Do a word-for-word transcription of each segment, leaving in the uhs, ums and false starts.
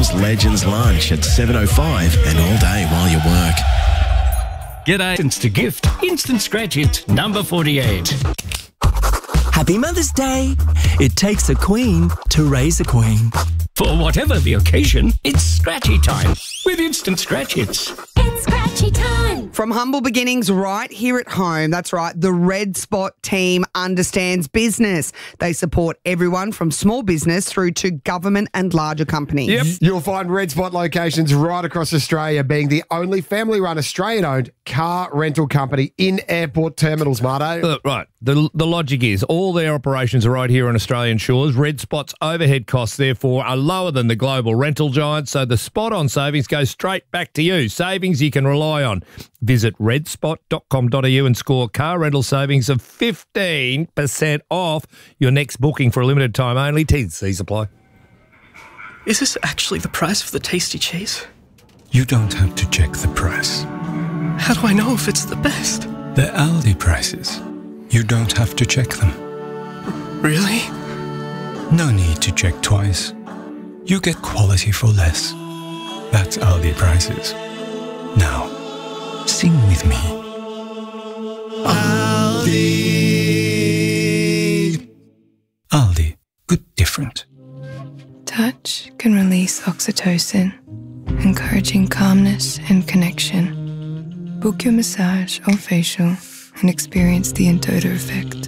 Tom's Legends Lunch at seven oh five and all day while you work. G'day. Instant gift. Instant scratch it. Number forty-eight. Happy Mother's Day. It takes a queen to raise a queen. For whatever the occasion, it's scratchy time with Instant Scratch Hits. It's scratchy time. From humble beginnings right here at home, that's right, the Red Spot team understands business. They support everyone from small business through to government and larger companies. Yep. You'll find Red Spot locations right across Australia, being the only family-run Australian-owned car rental company in airport terminals, Marto. Uh, right. The, the logic is all their operations are right here on Australian shores. Red Spot's overhead costs, therefore, are lower than the global rental giants, so the spot-on savings go straight back to you. Savings you can rely on. Visit red spot dot com dot a u and score car rental savings of fifteen percent off your next booking for a limited time only. T's and C's apply. Is this actually the price of the tasty cheese? You don't have to check the price. How do I know if it's the best? They're Aldi prices. You don't have to check them. Really? No need to check twice. You get quality for less. That's Aldi prices. Now, sing with me. Aldi. Aldi. Good different. Touch can release oxytocin, encouraging calmness and connection. Book your massage or facial and experience the Endota effect.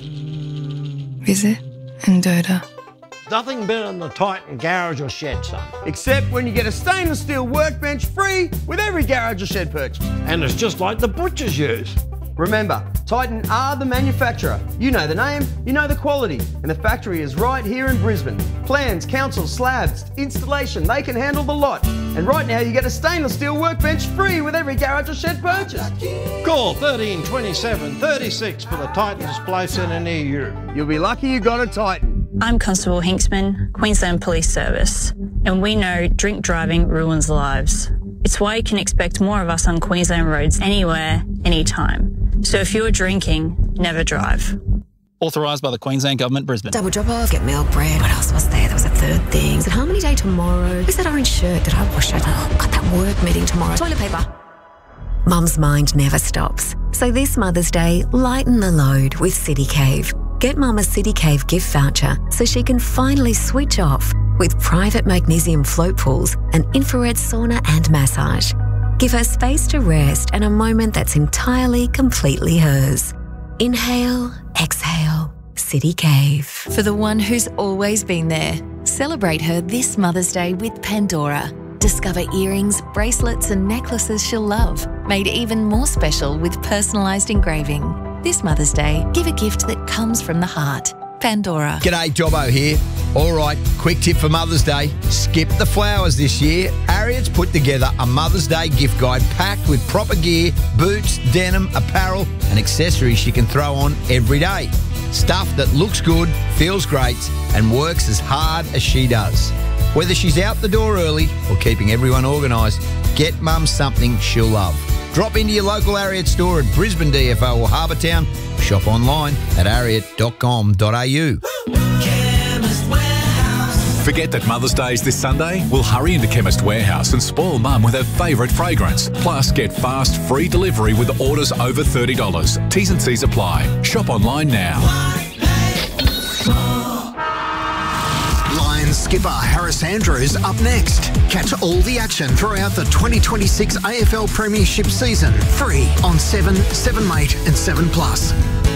Visit Endota. Nothing better than the Titan garage or shed, son. Except when you get a stainless steel workbench free with every garage or shed purchase. And it's just like the butchers use. Remember, Titan are the manufacturer. You know the name, you know the quality, and the factory is right here in Brisbane. Plans, council, slabs, installation, they can handle the lot. And right now you get a stainless steel workbench free with every garage or shed purchase. Call thirteen twenty-seven thirty-six for the Titan display centre near you. You'll be lucky you got a Titan. I'm Constable Hinksman, Queensland Police Service, and we know drink driving ruins lives. It's why you can expect more of us on Queensland roads anywhere, anytime. So if you're drinking, never drive. Authorised by the Queensland Government, Brisbane. Double drop off, get milk bread. What else was there? There was a third thing. Is it Harmony Day tomorrow? Where's that orange shirt? Did I wash it? Oh, got that work meeting tomorrow. Toilet paper. Mum's mind never stops. So this Mother's Day, lighten the load with City Cave. Get Mum a City Cave gift voucher so she can finally switch off with private magnesium float pools, an infrared sauna and massage. Give her space to rest and a moment that's entirely, completely hers. Inhale, exhale, City Cave. For the one who's always been there, celebrate her this Mother's Day with Pandora. Discover earrings, bracelets and necklaces she'll love, made even more special with personalised engraving. This Mother's Day, give a gift that comes from the heart. Pandora. G'day, Dobbo here. All right, quick tip for Mother's Day. Skip the flowers this year. Harriet's put together a Mother's Day gift guide packed with proper gear, boots, denim, apparel and accessories she can throw on every day. Stuff that looks good, feels great and works as hard as she does. Whether she's out the door early or keeping everyone organised, get Mum something she'll love. Drop into your local Harriet store at Brisbane D F O or Harbour Town. Shop online at harriet dot com dot a u. Forget that Mother's Day is this Sunday? We'll hurry into Chemist Warehouse and spoil Mum with her favourite fragrance. Plus, get fast, free delivery with orders over thirty dollars. T's and C's apply. Shop online now. Lions skipper Harris Andrews up next. Catch all the action throughout the twenty twenty-six A F L Premiership season. Free on seven, seven Mate and seven Plus.